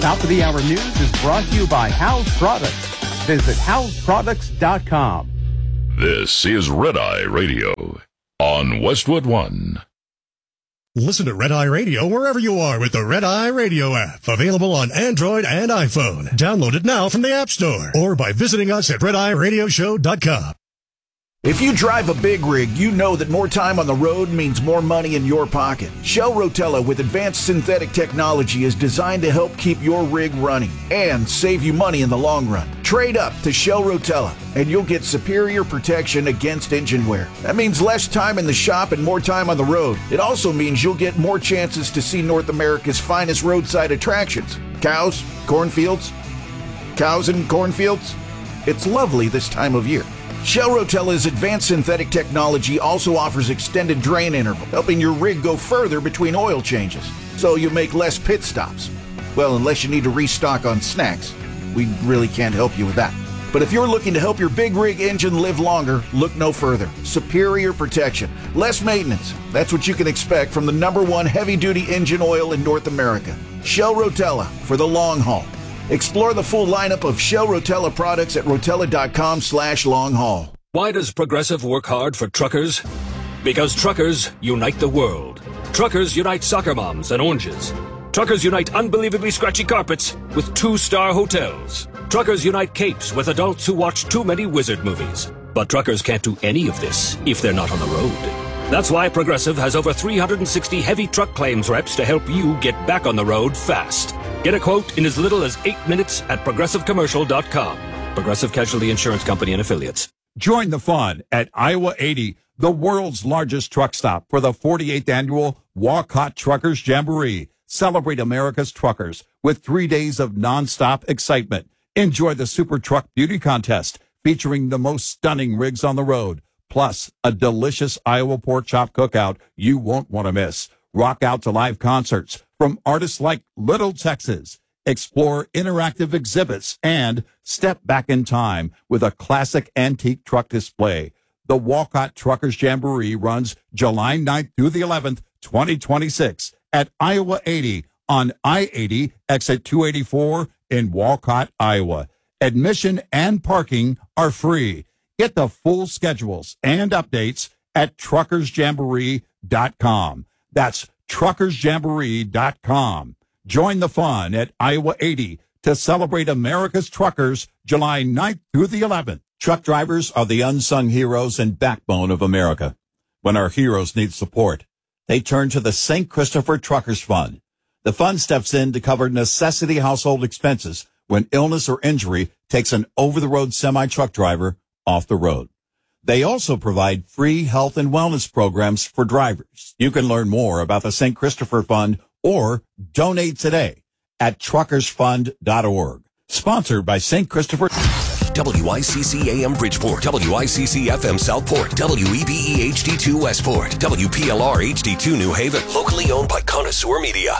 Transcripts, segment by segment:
Top of the Hour News is brought to you by House Products. Visit houseproducts.com. This is Red Eye Radio on Westwood One. Listen to Red Eye Radio wherever you are with the Red Eye Radio app. Available on Android and iPhone. Download it now from the App Store or by visiting us at redeyeradioshow.com. If you drive a big rig, you know that more time on the road means more money in your pocket. Shell Rotella with advanced synthetic technology is designed to help keep your rig running and save you money in the long run. Trade up to Shell Rotella and you'll get superior protection against engine wear. That means less time in the shop and more time on the road. It also means you'll get more chances to see North America's finest roadside attractions. Cows, cornfields, cows and cornfields. It's lovely this time of year. Shell Rotella's advanced synthetic technology also offers extended drain interval, helping your rig go further between oil changes, so you make less pit stops. Well, unless you need to restock on snacks, we really can't help you with that. But if you're looking to help your big rig engine live longer, look no further. Superior protection, less maintenance. That's what you can expect from the #1 heavy-duty engine oil in North America. Shell Rotella for the long haul. Explore the full lineup of Shell Rotella products at rotella.com/long-haul. Why does Progressive work hard for truckers? Because truckers unite the world. Truckers unite soccer moms and oranges. Truckers unite unbelievably scratchy carpets with 2-star hotels. Truckers unite capes with adults who watch too many wizard movies. But truckers can't do any of this if they're not on the road. That's why Progressive has over 360 heavy truck claims reps to help you get back on the road fast. Get a quote in as little as 8 minutes at progressivecommercial.com. Progressive Casualty Insurance Company and Affiliates. Join the fun at Iowa 80, the world's largest truck stop, for the 48th annual Walcott Truckers Jamboree. Celebrate America's truckers with 3 days of nonstop excitement. Enjoy the Super Truck Beauty Contest featuring the most stunning rigs on the road, plus a delicious Iowa pork chop cookout you won't want to miss. Rock out to live concerts from artists like Little Texas. Explore interactive exhibits and step back in time with a classic antique truck display. The Walcott Truckers Jamboree runs July 9th through the 11th, 2026 at Iowa 80 on I-80 exit 284 in Walcott, Iowa. Admission and parking are free. Get the full schedules and updates at truckersjamboree.com. That's truckersjamboree.com. Join the fun at Iowa 80 to celebrate America's truckers July 9th through the 11th. Truck drivers are the unsung heroes and backbone of America. When our heroes need support, they turn to the St. Christopher Truckers Fund. The fund steps in to cover necessity household expenses when illness or injury takes an over-the-road semi-truck driver off the road. They also provide free health and wellness programs for drivers. You can learn more about the St. Christopher Fund or donate today at truckersfund.org. Sponsored by St. Christopher. WICC AM Bridgeport, WICC FM Southport, WEBE HD2 Westport, WPLR HD2 New Haven. Locally owned by Connoisseur Media.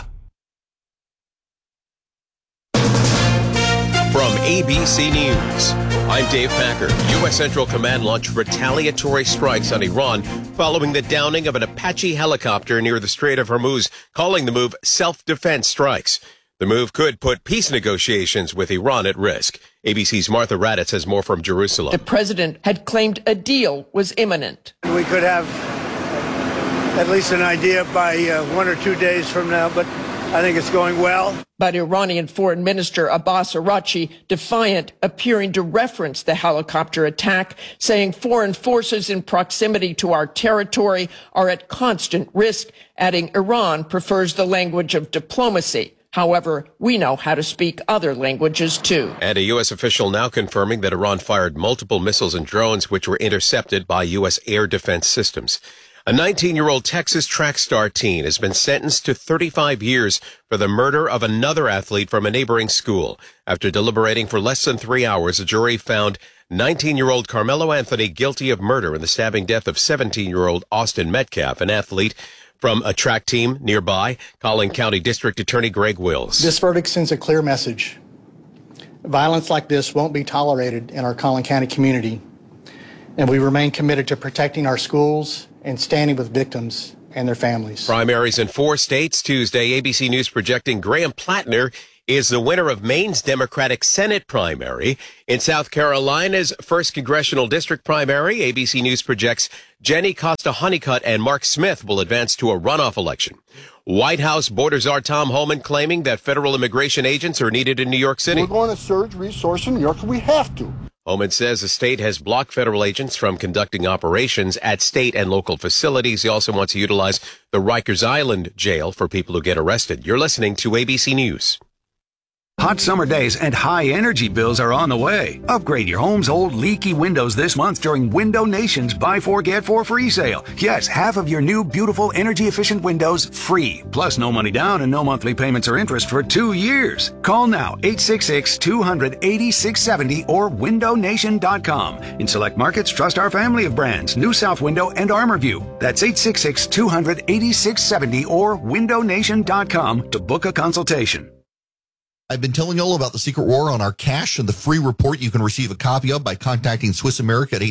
From ABC News, I'm Dave Packer. U.S. Central Command launched retaliatory strikes on Iran following the downing of an Apache helicopter near the Strait of Hormuz, calling the move self-defense strikes. The move could put peace negotiations with Iran at risk. ABC's Martha Raddatz has more from Jerusalem. The president had claimed a deal was imminent. We could have at least an idea by 1 or 2 days from now, but I think it's going well. But Iranian Foreign Minister Abbas Araghchi, defiant, appearing to reference the helicopter attack, saying foreign forces in proximity to our territory are at constant risk, adding Iran prefers the language of diplomacy. However, we know how to speak other languages, too. And a U.S. official now confirming that Iran fired multiple missiles and drones which were intercepted by U.S. air defense systems. A 19-year-old Texas track star teen has been sentenced to 35 years for the murder of another athlete from a neighboring school. After deliberating for less than 3 hours, a jury found 19-year-old Carmelo Anthony guilty of murder in the stabbing death of 17-year-old Austin Metcalf, an athlete from a track team nearby. Collin County District Attorney Greg Wills. This verdict sends a clear message. Violence like this won't be tolerated in our Collin County community, and we remain committed to protecting our schools and standing with victims and their families. Primaries in 4 states Tuesday. ABC News projecting Graham Plattner is the winner of Maine's Democratic Senate primary. In South Carolina's 1st Congressional District primary, ABC News projects Jenny Costa-Honeycutt and Mark Smith will advance to a runoff election. White House border czar Tom Homan claiming that federal immigration agents are needed in New York City. We're going to surge resource in New York. We have to. Homan says the state has blocked federal agents from conducting operations at state and local facilities. He also wants to utilize the Rikers Island jail for people who get arrested. You're listening to ABC News. Hot summer days and high energy bills are on the way. Upgrade your home's old leaky windows this month during Window Nation's Buy 4 Get 4 free sale. Yes, half of your new beautiful energy efficient windows free. Plus no money down and no monthly payments or interest for 2 years. Call now 866-200-8670 or windownation.com. In select markets, trust our family of brands, New South Window and ArmorView. That's 866-200-8670 or windownation.com to book a consultation. I've been telling you all about the Secret War on our cash and the free report you can receive a copy of by contacting Swiss America at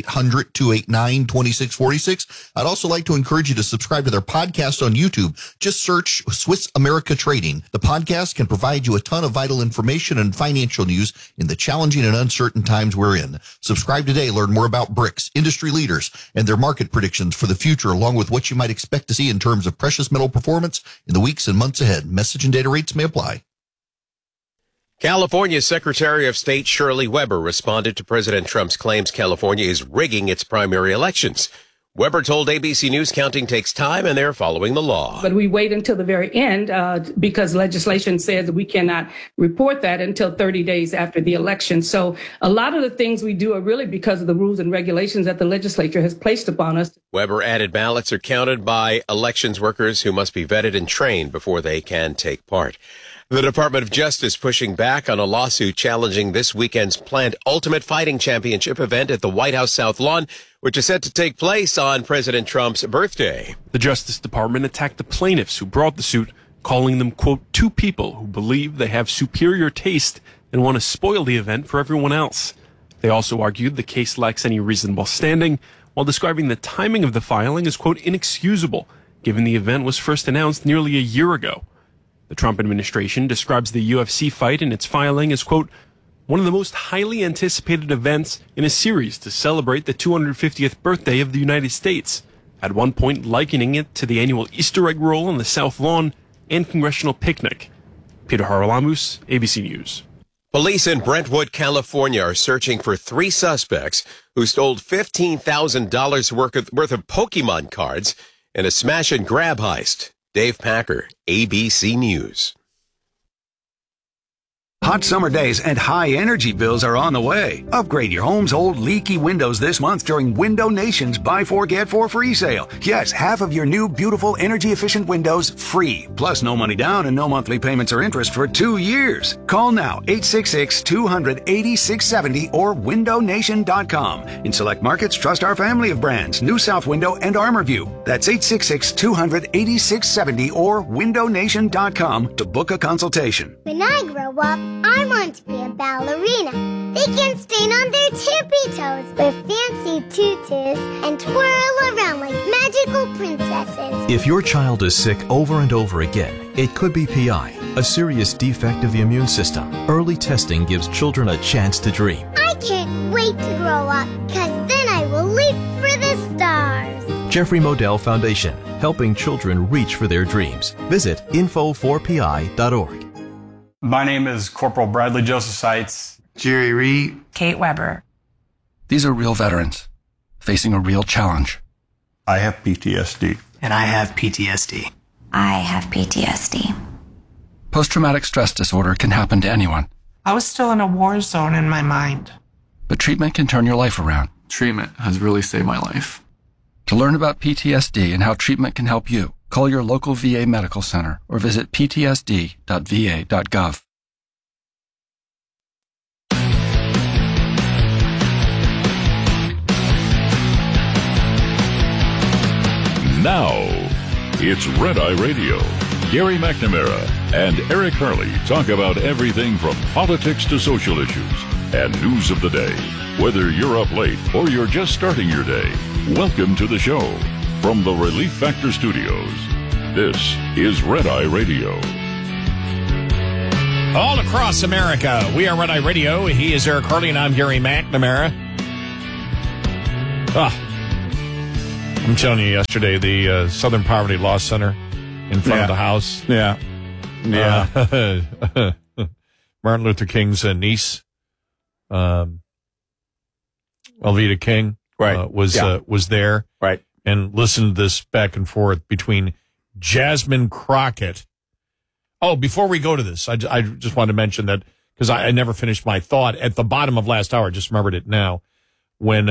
800-289-2646. I'd also like to encourage you to subscribe to their podcast on YouTube. Just search Swiss America Trading. The podcast can provide you a ton of vital information and financial news in the challenging and uncertain times we're in. Subscribe today. Learn more about BRICS, industry leaders, and their market predictions for the future, along with what you might expect to see in terms of precious metal performance in the weeks and months ahead. Message and data rates may apply. California's Secretary of State Shirley Weber responded to President Trump's claims California is rigging its primary elections. Weber told ABC News counting takes time and they're following the law. But we wait until the very end because legislation says that we cannot report that until 30 days after the election. So a lot of the things we do are really because of the rules and regulations that the legislature has placed upon us. Weber added ballots are counted by elections workers who must be vetted and trained before they can take part. The Department of Justice pushing back on a lawsuit challenging this weekend's planned Ultimate Fighting Championship event at the White House South Lawn, which is set to take place on President Trump's birthday. The Justice Department attacked the plaintiffs who brought the suit, calling them, quote, two people who believe they have superior taste and want to spoil the event for everyone else. They also argued the case lacks any reasonable standing, while describing the timing of the filing as, quote, inexcusable, given the event was first announced nearly a year ago. The Trump administration describes the UFC fight in its filing as, quote, one of the most highly anticipated events in a series to celebrate the 250th birthday of the United States, at one point likening it to the annual Easter egg roll on the South Lawn and congressional picnic. Peter Haralamus, ABC News. Police in Brentwood, California are searching for 3 suspects who stole $15,000 worth of Pokemon cards in a smash and grab heist. Dave Packer, ABC News. Hot summer days and high energy bills are on the way. Upgrade your home's old leaky windows this month during Window Nation's Buy 4 Get 4 free sale. Yes, half of your new beautiful energy efficient windows free. Plus no money down and no monthly payments or interest for 2 years. Call now 866-200-8670 or windownation.com. In select markets, trust our family of brands, New South Window and ArmorView. That's 866-200-8670 or windownation.com to book a consultation. When I grow up, I want to be a ballerina. They can stand on their tippy toes with fancy tutus and twirl around like magical princesses. If your child is sick over and over again, it could be PI, a serious defect of the immune system. Early testing gives children a chance to dream. I can't wait to grow up, because then I will leap for the stars. Jeffrey Modell Foundation, helping children reach for their dreams. Visit info4pi.org. My name is Corporal Bradley Joseph Seitz. Jerry Reed. Kate Weber. These are real veterans facing a real challenge. I have PTSD. And I have PTSD. I have PTSD. Post-traumatic stress disorder can happen to anyone. I was still in a war zone in my mind. But treatment can turn your life around. Treatment has really saved my life. To learn about PTSD and how treatment can help you, call your local VA medical center or visit ptsd.va.gov. Now, it's Red Eye Radio. Gary McNamara and Eric Hurley talk about everything from politics to social issues and news of the day. Whether you're up late or you're just starting your day, welcome to the show. From the Relief Factor Studios, this is Red Eye Radio. All across America, we are Red Eye Radio. He is Eric Harley, and I'm Gary McNamara. I'm telling you, yesterday, the Southern Poverty Law Center in front of the house. Yeah. Martin Luther King's niece, Alveda King, was there. Right. And listened to this back and forth between Jasmine Crockett. Oh, before we go to this, I just wanted to mention that because I never finished my thought at the bottom of last hour. I just remembered it now when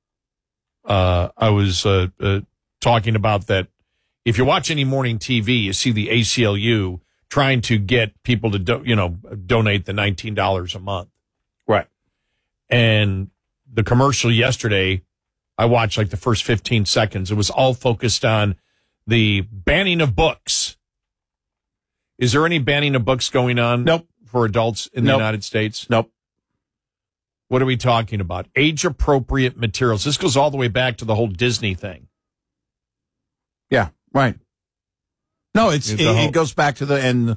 I was talking about that. If you watch any morning TV, you see the ACLU trying to get people to donate the $19 a month. Right. And the commercial yesterday, I watched like the first 15 seconds. It was all focused on the banning of books. Is there any banning of books going on? Nope. For adults in the United States? Nope. What are we talking about? Age-appropriate materials. This goes all the way back to the whole Disney thing. Yeah, right. No, it goes back to the and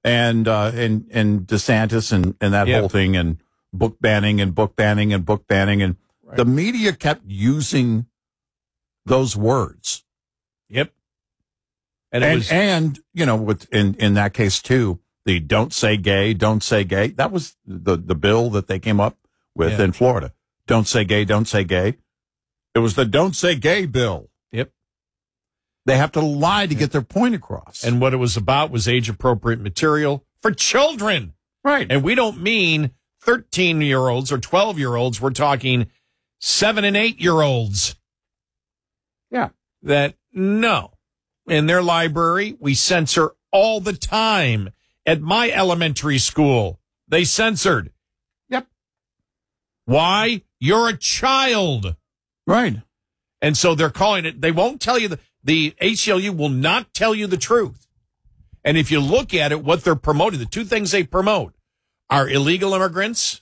DeSantis and that whole thing and book banning and right. The media kept using those words. Yep. And in that case too, the don't say gay. That was the bill that they came up with in Florida. Don't say gay. It was the don't say gay bill. Yep. They have to lie to get their point across. And what it was about was age-appropriate material for children. Right. And we don't mean 13-year-olds or 12-year-olds. We're talking 7- and 8-year-olds. Yeah. That, no. In their library, we censor all the time. At my elementary school, they censored. Yep. Why? You're a child. Right. And so they're calling it, they won't tell you, the ACLU will not tell you the truth. And if you look at it, what they're promoting, the two things they promote are illegal immigrants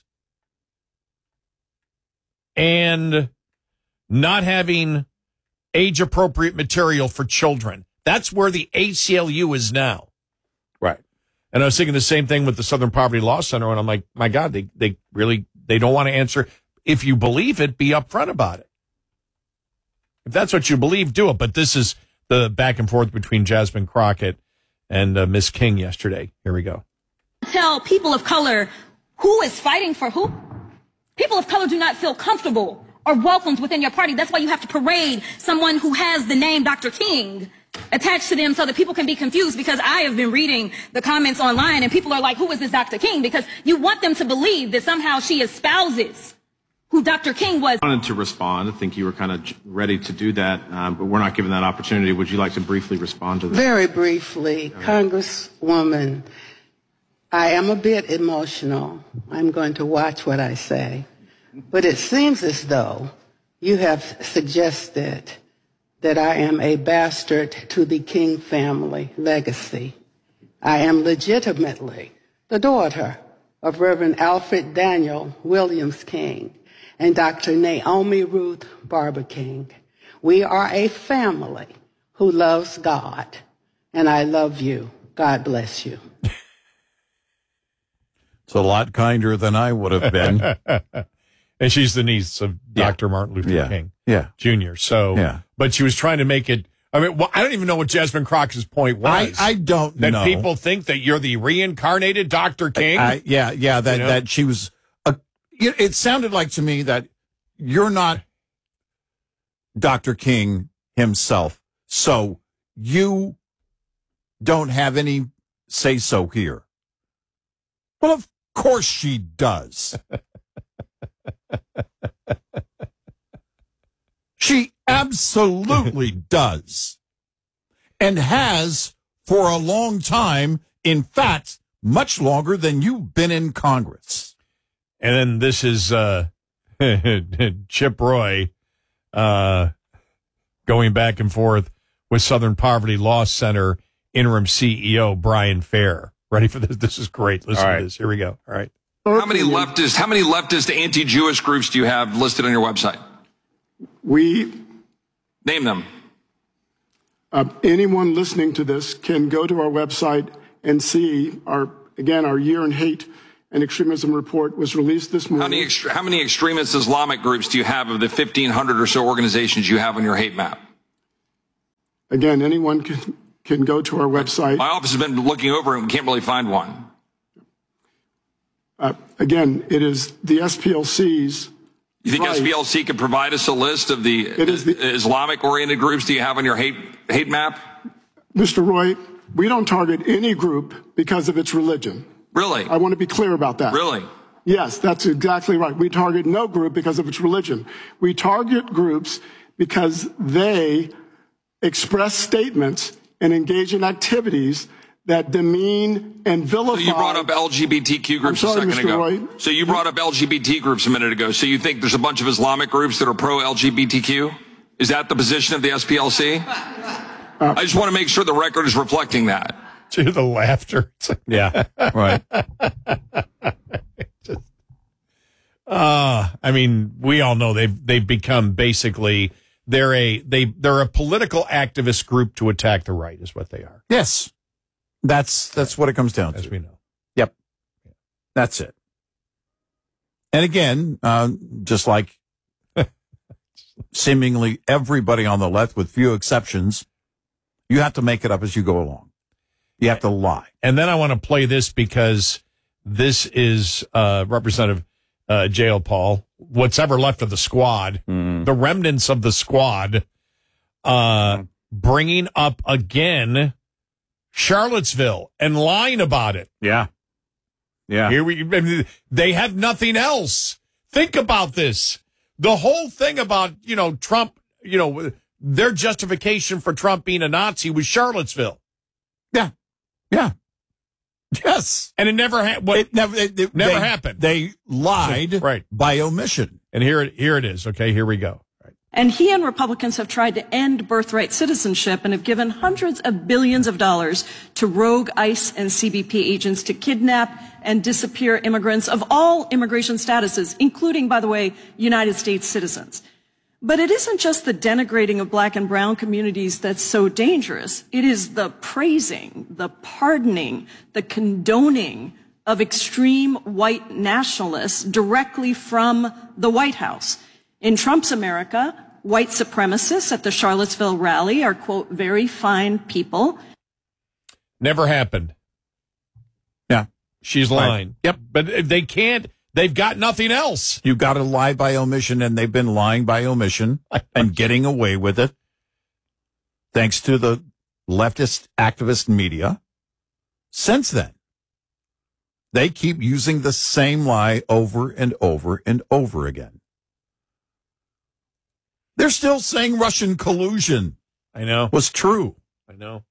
and not having age-appropriate material for children. That's where the ACLU is now. Right. And I was thinking the same thing with the Southern Poverty Law Center, and I'm like, my God, they don't want to answer. If you believe it, be upfront about it. If that's what you believe, do it. But this is the back and forth between Jasmine Crockett and Miss King yesterday. Here we go. Tell people of color who is fighting for who. People of color do not feel comfortable or welcomed within your party. That's why you have to parade someone who has the name Dr. King attached to them so that people can be confused, because I have been reading the comments online and people are like, who is this Dr. King? Because you want them to believe that somehow she espouses who Dr. King was. I wanted to respond. I think you were kind of ready to do that, but we're not given that opportunity. Would you like to briefly respond to that? Very briefly, Congresswoman, I am a bit emotional. I'm going to watch what I say. But it seems as though you have suggested that I am a bastard to the King family legacy. I am legitimately the daughter of Reverend Alfred Daniel Williams King and Dr. Naomi Ruth Barber King. We are a family who loves God, and I love you. God bless you. It's a lot kinder than I would have been. And she's the niece of Dr. Martin Luther King Jr. So, but she was trying to make it. I mean, I don't even know what Jasmine Crockett's point was. I don't know. That people think that you're the reincarnated Dr. King? That she was. It sounded like to me that you're not Dr. King himself, so you don't have any say-so here. Well, of course she does. She absolutely does, and has for a long time. In fact, much longer than you've been in Congress. And then this is Chip Roy going back and forth with Southern Poverty Law Center interim CEO Brian Fair. Ready for this? This is great. Listen to this. Here we go. All right. How many leftist anti-Jewish groups do you have listed on your website? Name them. Anyone listening to this can go to our website and see our Again, our Year in Hate and Extremism report was released this morning. How many extremist Islamic groups do you have of the 1,500 or so organizations you have on your hate map? Again, anyone can go to our website. My office has been looking over and we can't really find one. Again, it is the SPLC's. You think SPLC could provide us a list of the Islamic-oriented groups that you have on your hate map? Mr. Roy, we don't target any group because of its religion. Really? I want to be clear about that. Really? Yes, that's exactly right. We target no group because of its religion. We target groups because they express statements and engage in activities that demean and vilify. So you brought up LGBTQ groups a second ago. Roy. So you brought up LGBT groups a minute ago. So you think there's a bunch of Islamic groups that are pro-LGBTQ? Is that the position of the SPLC? I just want to make sure the record is reflecting that. To the laughter. Yeah, right. I mean, we all know they've become basically they're a political activist group to attack the right is what they are. Yes. That's what it comes down to. As we know. Yep. That's it. And again, just like seemingly everybody on the left, with few exceptions, you have to make it up as you go along. You have to lie. And then I want to play this because this is Representative J.L. Paul, what's ever left of the squad, the remnants of the squad, bringing up again Charlottesville and lying about it. Yeah. Yeah. They have nothing else. Think about this. The whole thing about, Trump, their justification for Trump being a Nazi was Charlottesville. Yeah. Yeah. Yes. And it never never happened. They lied by omission. And here it is. Okay, here we go. And he and Republicans have tried to end birthright citizenship and have given hundreds of billions of dollars to rogue ICE and CBP agents to kidnap and disappear immigrants of all immigration statuses, including, by the way, United States citizens. But it isn't just the denigrating of black and brown communities that's so dangerous. It is the praising, the pardoning, the condoning of extreme white nationalists directly from the White House. In Trump's America, white supremacists at the Charlottesville rally are, quote, very fine people. Never happened. Yeah. She's lying. Right. Yep. But they can't. They've got nothing else. You got to lie by omission, and they've been lying by omission and getting away with it, thanks to the leftist activist media. Since then, they keep using the same lie over and over and over again. They're still saying Russian collusion. I know. Was true. I know.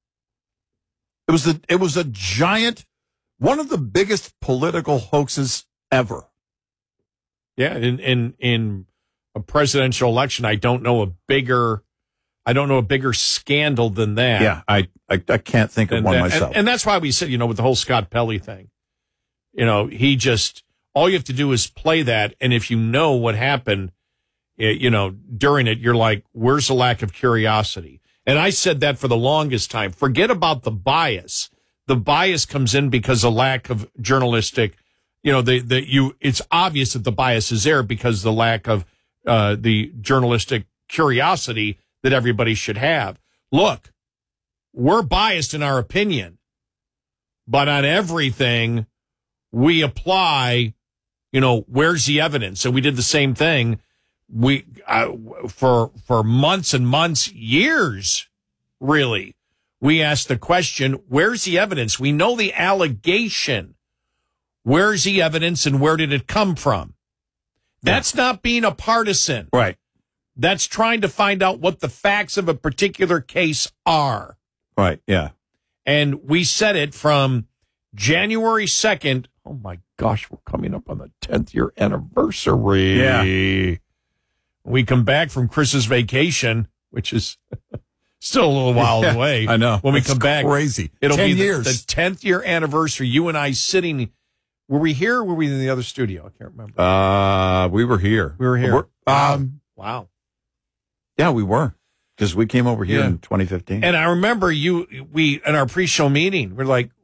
It was a giant, one of the biggest political hoaxes ever. Yeah, in a presidential election, I don't know a bigger scandal than that. Yeah, I can't think of one myself. And that's why we said, with the whole Scott Pelley thing, he just, all you have to do is play that, and if you know what happened, during it, you're like, where's the lack of curiosity? And I said that for the longest time. Forget about the bias. The bias comes in because of lack of journalistic, it's obvious that the bias is there because of the lack of the journalistic curiosity that everybody should have. Look, we're biased in our opinion, but on everything we apply, where's the evidence? And we did the same thing. We for months and months, years, really, we asked the question, where's the evidence? We know the allegation. Where's the evidence and where did it come from? That's not being a partisan. Right. That's trying to find out what the facts of a particular case are. Right, yeah. And we said it from January 2nd. Oh, my gosh, we're coming up on the 10th year anniversary. Yeah. We come back from Chris's vacation, which is still a little while away. I know. When we come back, crazy. It'll 10 be years. The 10th year anniversary. You and I sitting. Were we here or were we in the other studio? I can't remember. We were here. We were here. Wow. Yeah, we were. Because we came over here in 2015. And I remember we in our pre-show meeting, we're like,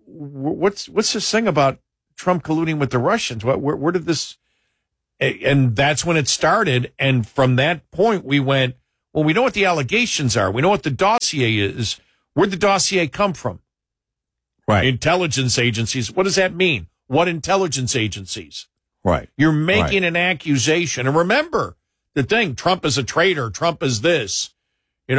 what's this thing about Trump colluding with the Russians? Where did this? And that's when it started. And from that point, we went, well, we know what the allegations are. We know what the dossier is. Where'd the dossier come from? Right. Intelligence agencies. What does that mean? What intelligence agencies? Right. You're making an accusation. And remember the thing, Trump is a traitor. Trump is this. He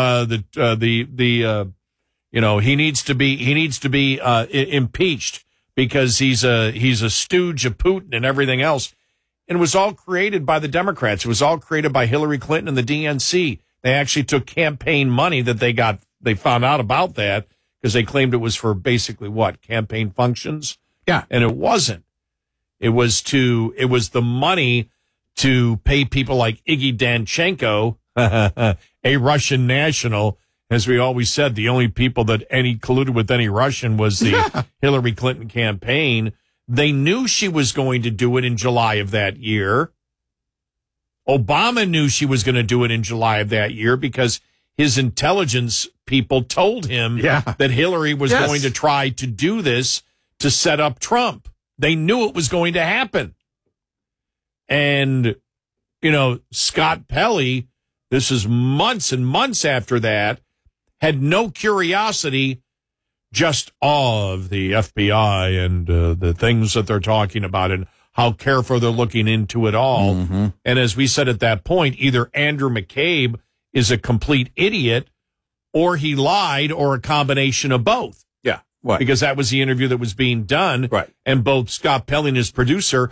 needs to be impeached because he's a stooge of Putin and everything else. And it was all created by the Democrats. It was all created by Hillary Clinton and the DNC. They actually took campaign money that they found out about that because they claimed it was for basically what? Campaign functions? Yeah. And it wasn't. It was the money to pay people like Iggy Danchenko, a Russian national. As we always said, the only people that colluded with any Russian was the Hillary Clinton campaign. They knew she was going to do it in July of that year. Obama knew she was going to do it in July of that year because his intelligence people told him that Hillary was going to try to do this to set up Trump. They knew it was going to happen. And, Scott Pelley, this is months and months after that, had no curiosity, just awe of the FBI and the things that they're talking about and how careful they're looking into it all. Mm-hmm. And as we said at that point, either Andrew McCabe is a complete idiot or he lied or a combination of both. Yeah. Right. Because that was the interview that was being done. Right. And both Scott Pelley and his producer,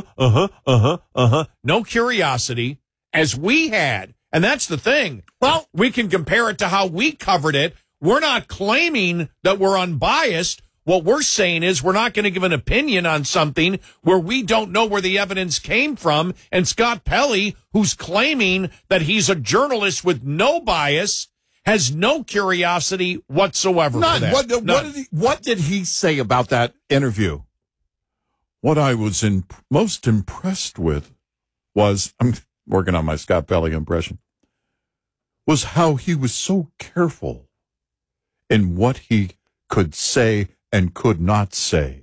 no curiosity as we had. And that's the thing. Well, we can compare it to how we covered it. We're not claiming that we're unbiased. What we're saying is we're not going to give an opinion on something where we don't know where the evidence came from. And Scott Pelley, who's claiming that he's a journalist with no bias, has no curiosity whatsoever. None. For that. What did he say about that interview? What I was most impressed with was, I'm working on my Scott Pelley impression, was how he was so careful in what he could say and could not say.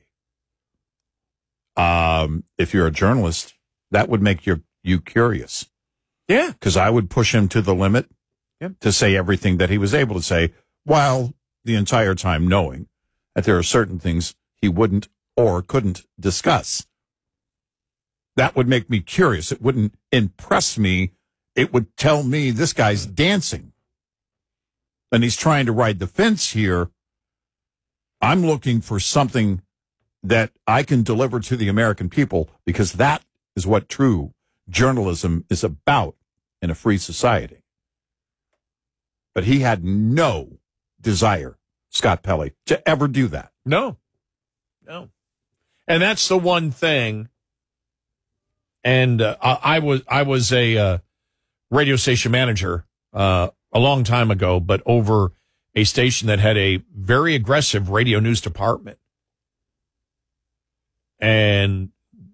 If you're a journalist, that would make you curious. Yeah. Because I would push him to the limit to say everything that he was able to say, while the entire time knowing that there are certain things he wouldn't or couldn't discuss. That would make me curious. It wouldn't impress me. It would tell me this guy's dancing. And he's trying to ride the fence here. I'm looking for something that I can deliver to the American people because that is what true journalism is about in a free society. But he had no desire, Scott Pelley, to ever do that. No. And that's the one thing. And I was a radio station manager a long time ago, but over a station that had a very aggressive radio news department. And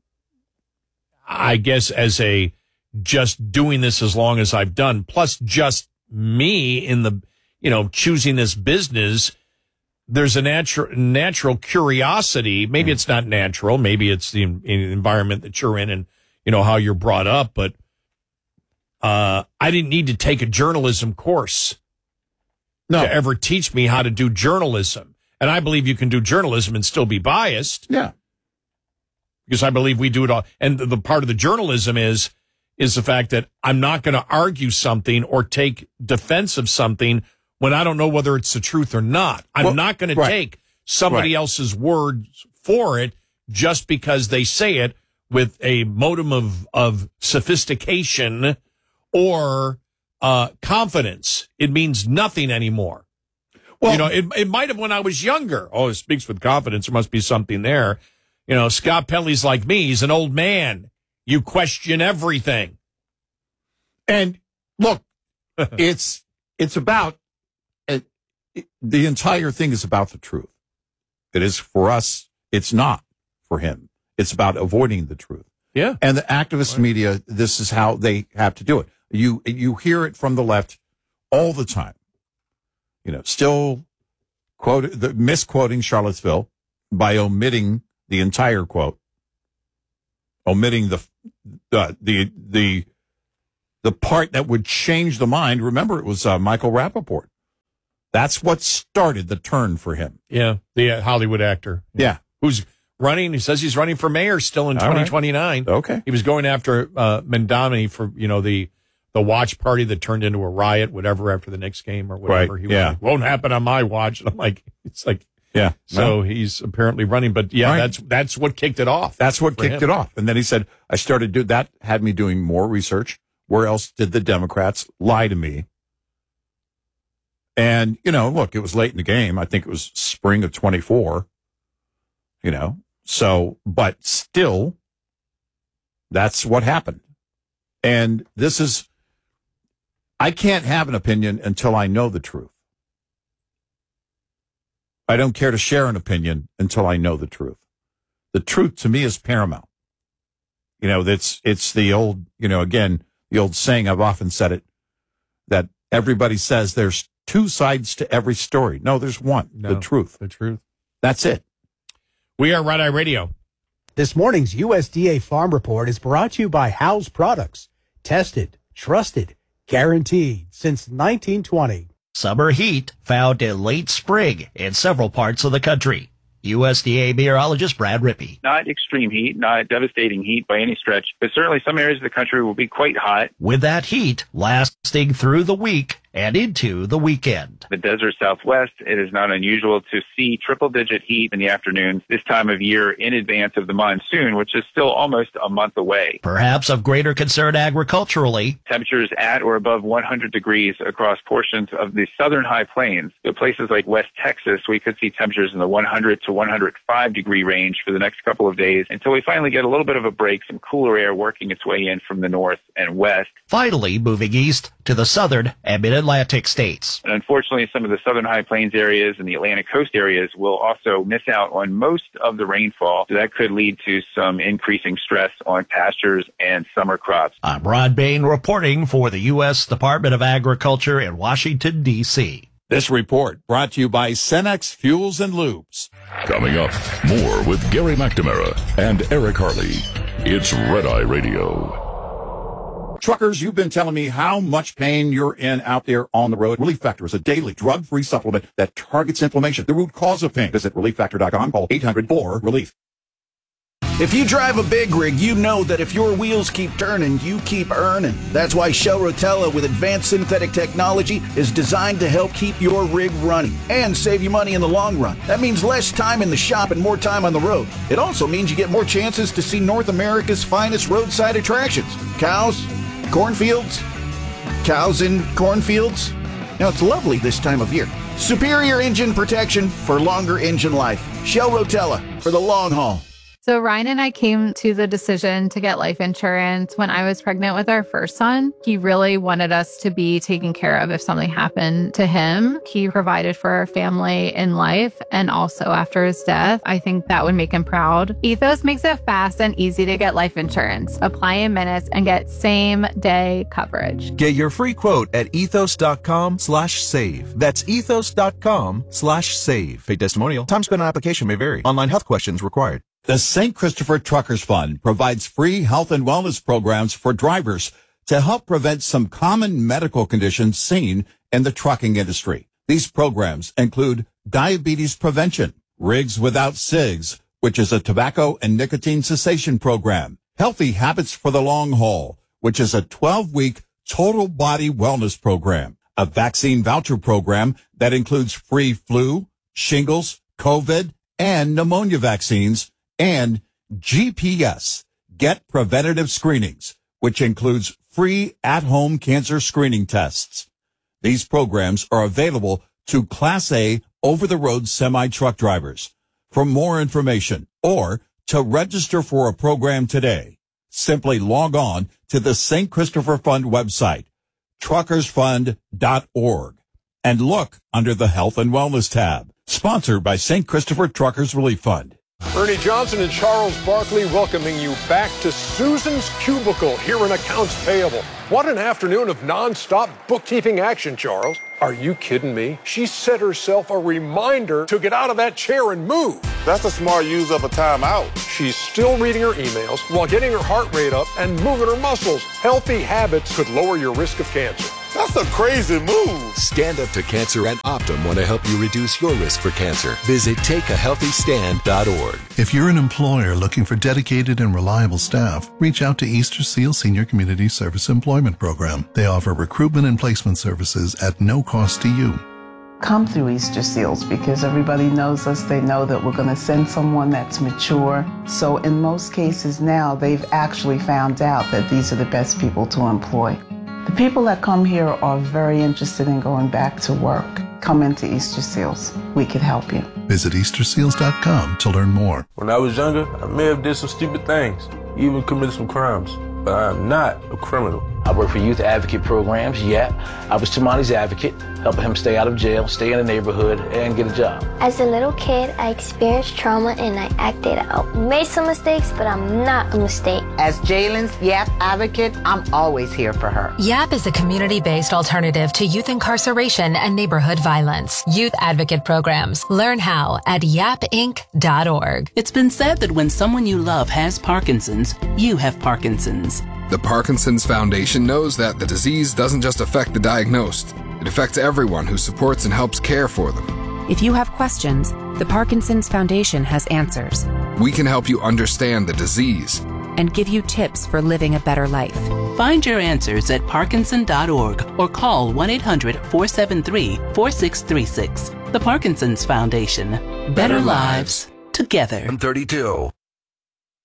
I guess as just doing this as long as I've done, plus just me in the, choosing this business, there's a natural curiosity. Maybe it's not natural. Maybe it's the environment that you're in and, how you're brought up. But I didn't need to take a journalism course to ever teach me how to do journalism. And I believe you can do journalism and still be biased. Yeah. Because I believe we do it all. And the part of the journalism is the fact that I'm not going to argue something or take defense of something when I don't know whether it's the truth or not. I'm not going to take somebody else's words for it just because they say it with a modicum of sophistication or confidence. It means nothing anymore. Well, it might have when I was younger. Oh, it speaks with confidence. There must be something there. Scott Pelley's like me. He's an old man. You question everything. And look, it's about, the entire thing is about the truth. It is for us. It's not for him. It's about avoiding the truth. Yeah. And the activist media, this is how they have to do it. You hear it from the left all the time. Still misquoting Charlottesville by omitting the entire quote, omitting the part that would change the mind. Remember, it was Michael Rappaport. That's what started the turn for him. Yeah, the Hollywood actor. Yeah. Who's running? He says he's running for mayor still in 2029. Right. Okay. He was going after Mandami for, the watch party that turned into a riot, whatever, after the Knicks game or whatever. Right. He was like, won't happen on my watch. And I'm like, it's like, yeah. So he's apparently running, but that's what kicked it off. That's what kicked it off. And then he said, I started that had me doing more research. Where else did the Democrats lie to me? And, look, it was late in the game. I think it was spring of 24, so, but still, that's what happened. And I can't have an opinion until I know the truth. I don't care to share an opinion until I know the truth. The truth to me is paramount. It's the old, again, the old saying, I've often said it, that everybody says there's two sides to every story. No, there's one, the truth. The truth. That's it. We are Red Eye Radio. This morning's USDA Farm Report is brought to you by Howes Products. Tested, trusted, guaranteed since 1920. Summer heat found in late spring in several parts of the country. USDA meteorologist Brad Rippey. Not extreme heat, not devastating heat by any stretch, but certainly some areas of the country will be quite hot. With that heat lasting through the week and into the weekend. The desert Southwest, it is not unusual to see triple-digit heat in the afternoons this time of year in advance of the monsoon, which is still almost a month away. Perhaps of greater concern agriculturally. Temperatures at or above 100 degrees across portions of the southern high plains. In places like West Texas, we could see temperatures in the 100 to 105 degree range for the next couple of days until we finally get a little bit of a break, some cooler air working its way in from the north and west. Finally, moving east to the southern and mid-Atlantic states. And unfortunately, some of the southern high plains areas and the Atlantic coast areas will also miss out on most of the rainfall. So that could lead to some increasing stress on pastures and summer crops. I'm Rod Bain reporting for the U.S. Department of Agriculture in Washington, D.C. This report brought to you by Cenex Fuels and Lubes. Coming up, more with Gary McNamara and Eric Harley. It's Red Eye Radio. Truckers, you've been telling me how much pain you're in out there on the road. Relief Factor is a daily drug-free supplement that targets inflammation, the root cause of pain. Visit ReliefFactor.com, call 800-4-RELIEF. If you drive a big rig, you know that if your wheels keep turning, you keep earning. That's why Shell Rotella with advanced synthetic technology is designed to help keep your rig running and save you money in the long run. That means less time in the shop and more time on the road. It also means you get more chances to see North America's finest roadside attractions. Cows, cornfields, cows in cornfields. Now, it's lovely this time of year. Superior engine protection for longer engine life. Shell Rotella for the long haul. So Ryan and I came to the decision to get life insurance when I was pregnant with our first son. He really wanted us to be taken care of if something happened to him. He provided for our family in life and also after his death. I think that would make him proud. Ethos makes it fast and easy to get life insurance. Apply in minutes and get same day coverage. Get your free quote at ethos.com/save. That's ethos.com/save. Fake testimonial. Time spent on application may vary. Online health questions required. The St. Christopher Truckers Fund provides free health and wellness programs for drivers to help prevent some common medical conditions seen in the trucking industry. These programs include diabetes prevention, Rigs Without Cigs, which is a tobacco and nicotine cessation program, Healthy Habits for the Long Haul, which is a 12-week total body wellness program, a vaccine voucher program that includes free flu, shingles, COVID, and pneumonia vaccines, and GPS, Get Preventative Screenings, which includes free at-home cancer screening tests. These programs are available to Class A over-the-road semi-truck drivers. For more information or to register for a program today, simply log on to the St. Christopher Fund website, truckersfund.org, and look under the Health and Wellness tab. Sponsored by St. Christopher Truckers Relief Fund. Ernie Johnson and Charles Barkley welcoming you back to Susan's Cubicle here in Accounts Payable. What an afternoon of non-stop bookkeeping action, Charles. Are you kidding me? She set herself a reminder to get out of that chair and move. That's a smart use of a timeout. She's still reading her emails while getting her heart rate up and moving her muscles. Healthy habits could lower your risk of cancer. That's a crazy move. Stand Up to Cancer and Optum want to help you reduce your risk for cancer. Visit takeahealthystand.org. If you're an employer looking for dedicated and reliable staff, reach out to Easter Seal Senior Community Service Employment Program. They offer recruitment and placement services at no cost to you. Come through Easter Seals because everybody knows us. They know that we're going to send someone that's mature. So in most cases now, they've actually found out that these are the best people to employ. The people that come here are very interested in going back to work. Come into Easter Seals. We can help you. Visit EasterSeals.com to learn more. When I was younger, I may have did some stupid things, even committed some crimes, but I am not a criminal. I work for youth advocate programs, YAP. I was Tamani's advocate, helping him stay out of jail, stay in the neighborhood, and get a job. As a little kid, I experienced trauma and I acted out. Made some mistakes, but I'm not a mistake. As Jalen's YAP advocate, I'm always here for her. YAP is a community-based alternative to youth incarceration and neighborhood violence. Youth advocate programs. Learn how at yapinc.org. It's been said that when someone you love has Parkinson's, you have Parkinson's. The Parkinson's Foundation knows that the disease doesn't just affect the diagnosed. It affects everyone who supports and helps care for them. If you have questions, the Parkinson's Foundation has answers. We can help you understand the disease and give you tips for living a better life. Find your answers at parkinson.org or call 1-800-473-4636. The Parkinson's Foundation. Better lives together. I'm 32.